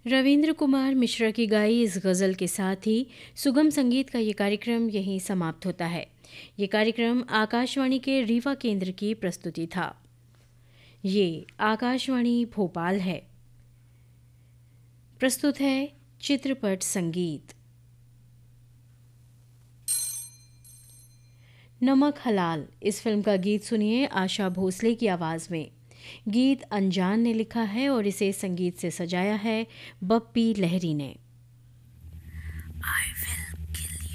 रविंद्र कुमार मिश्रा की गाई इस गज़ल के साथ ही सुगम संगीत का ये कार्यक्रम यहीं समाप्त होता है। ये कार्यक्रम आकाशवाणी के रीवा केंद्र की प्रस्तुति था। ये आकाशवाणी भोपाल है। प्रस्तुत है चित्रपट संगीत। नमक हलाल इस फिल्म का गीत सुनिए आशा भोसले की आवाज़ में। गीत अनजान ने लिखा है और इसे संगीत से सजाया है बप्पी लहरी ने।